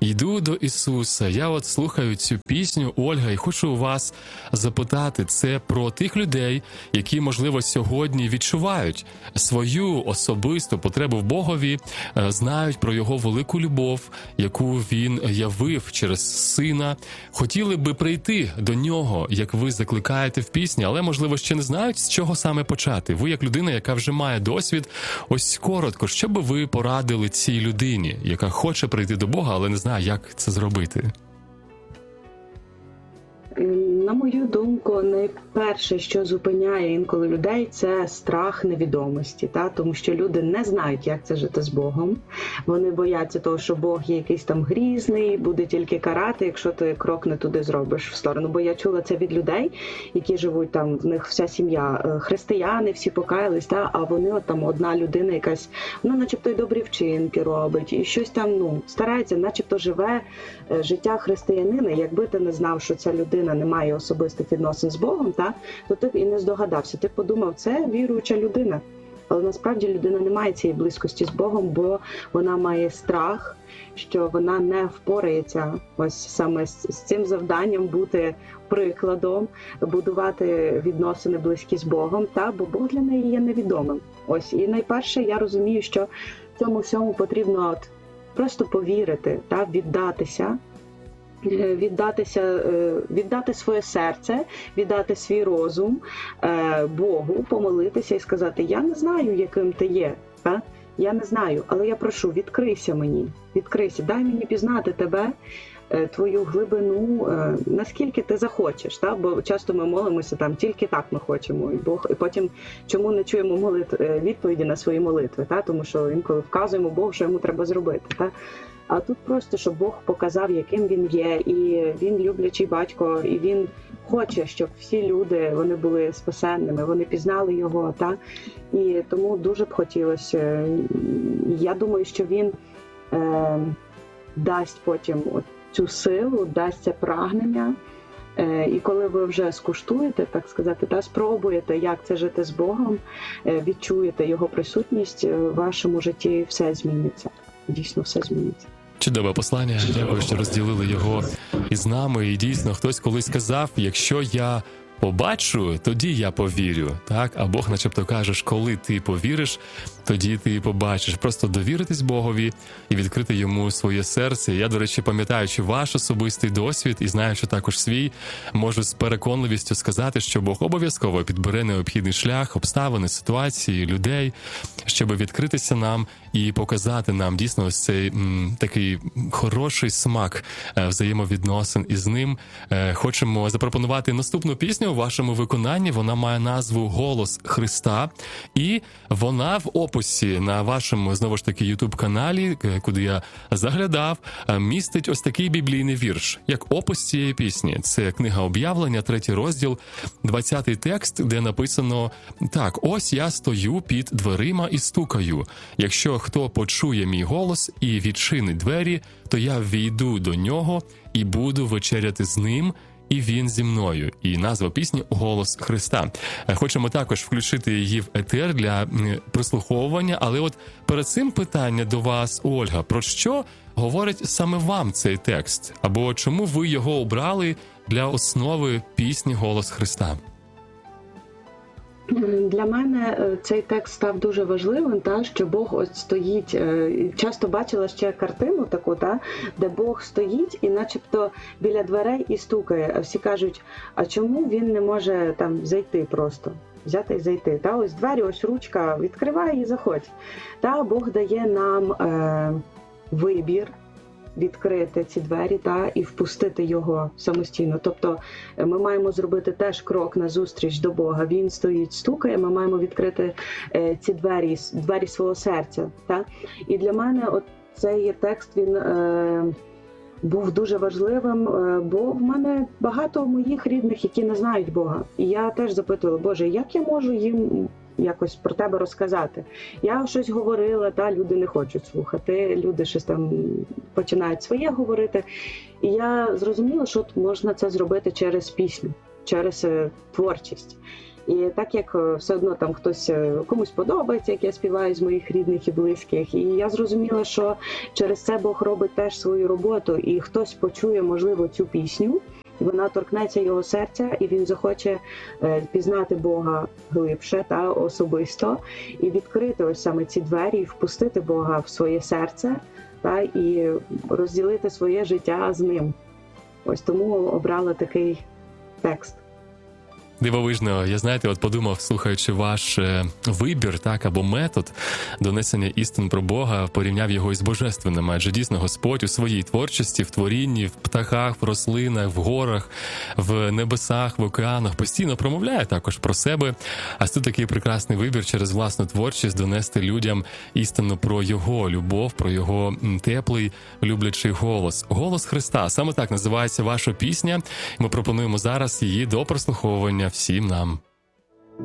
Йду до Ісуса. Я от слухаю цю пісню, Ольга, і хочу у вас запитати, це про тих людей, які, можливо, сьогодні відчувають свою особисту потребу в Богові, знають про Його велику любов, яку Він явив через Сина. Хотіли би прийти до Нього, як ви закликаєте в пісні, але, можливо, ще не знають, з чого саме почати. Ви, як людина, яка вже має досвід, ось коротко, що би ви порадили цій людині, яка хоче прийти до Бога, але не знає, як це зробити? На мою думку, найперше, що зупиняє інколи людей, це страх невідомості, тому що люди не знають, як це жити з Богом. Вони бояться того, що Бог є якийсь там грізний, буде тільки карати, якщо ти крок не туди зробиш в сторону. Бо я чула це від людей, які живуть там, в них вся сім'я християни, всі покаялись, а вони от там одна людина якась, начебто й добрі вчинки робить, і щось там, старається, начебто живе життя християнина. Якби ти не знав, що ця людина не має особистих відносин з Богом, то ти б і не здогадався. Ти подумав, це віруюча людина. Але насправді людина не має цієї близькості з Богом, бо вона має страх, що вона не впорається ось саме з цим завданням бути прикладом, будувати відносини близькі з Богом, бо Бог для неї є невідомим. Ось, і найперше я розумію, що цьому всьому потрібно просто повірити, віддати своє серце, віддати свій розум Богу, помолитися і сказати: я не знаю, яким ти є, я не знаю, але я прошу, відкрийся мені, дай мені пізнати тебе, твою глибину, наскільки ти захочеш, бо часто ми молимося тільки так ми хочемо, і потім чому не чуємо відповіді на свої молитви, тому що інколи вказуємо Богу, що йому треба зробити, А тут просто, щоб Бог показав, яким Він є, і Він люблячий батько, і Він хоче, щоб всі люди, вони були спасенними, вони пізнали Його, І тому дуже б хотілося, я думаю, що Він дасть потім цю силу, дасть це прагнення, і коли ви вже скуштуєте, так сказати, спробуєте, як це жити з Богом, відчуєте Його присутність в вашому житті, все зміниться, дійсно все зміниться. Чудове послання. Дякую, що розділили його із нами. І дійсно, хтось колись сказав: якщо я побачу, тоді я повірю. А Бог начебто каже, коли ти повіриш, тоді ти побачиш. Просто довіритись Богові і відкрити Йому своє серце. Я, до речі, пам'ятаючи ваш особистий досвід і знаючи також свій, можу з переконливістю сказати, що Бог обов'язково підбере необхідний шлях, обставини, ситуації, людей, щоб відкритися нам і показати нам дійсно ось цей такий хороший смак взаємовідносин із ним. Хочемо запропонувати наступну пісню у вашому виконанні. Вона має назву «Голос Христа», і вона в описі на вашому, знову ж таки, YouTube-каналі, куди я заглядав, містить ось такий біблійний вірш, як опис цієї пісні. Це книга Об'явлення, 3 розділ, 20-й текст, де написано так: «Ось я стою під дверима і стукаю. Якщо хто почує мій голос і відчинить двері, то я ввійду до нього і буду вечеряти з ним, і він зі мною». І назва пісні «Голос Христа». Хочемо також включити її в етер для прослуховування, але от перед цим питання до вас, Ольга: про що говорить саме вам цей текст? Або чому ви його обрали для основи пісні «Голос Христа»? Для мене цей текст став дуже важливим, що Бог ось стоїть. Часто бачила ще картину таку, де Бог стоїть і начебто біля дверей і стукає. А всі кажуть: а чому він не може там зайти просто? Взяти і зайти. Ось двері, ось ручка, відкривай і заходь. Бог дає нам вибір відкрити ці двері і впустити його самостійно. Тобто ми маємо зробити теж крок назустріч до Бога. Він стоїть, стукає, ми маємо відкрити ці двері свого серця. І для мене цей текст, він був дуже важливим, бо в мене багато моїх рідних, які не знають Бога. І я теж запитувала: Боже, як я можу їм якось про тебе розказати? Я щось говорила, люди не хочуть слухати, люди щось там починають своє говорити. І я зрозуміла, що можна це зробити через пісню, через творчість. І так як все одно там хтось комусь подобається, як я співаю з моїх рідних і близьких, і я зрозуміла, що через це Бог робить теж свою роботу, і хтось почує, можливо, цю пісню, і вона торкнеться його серця, і він захоче пізнати Бога глибше та особисто, і відкрити ось саме ці двері, і впустити Бога в своє серце, та і розділити своє життя з ним. Ось тому обрала такий текст. Дивовижно. Я, знаєте, от подумав, слухаючи ваш вибір, так, або метод донесення істин про Бога, порівняв його із божественним. Адже дійсно Господь у своїй творчості, в творінні, в птахах, в рослинах, в горах, в небесах, в океанах постійно промовляє також про себе. А тут такий прекрасний вибір через власну творчість донести людям істину про його любов, про його теплий, люблячий голос. Голос Христа. Саме так називається ваша пісня. Ми пропонуємо зараз її до прослуховування всім нам.